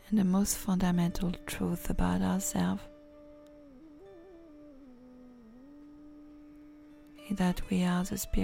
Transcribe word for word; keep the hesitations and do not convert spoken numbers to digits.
and the most fundamental truth about ourselves is that we are the spirit.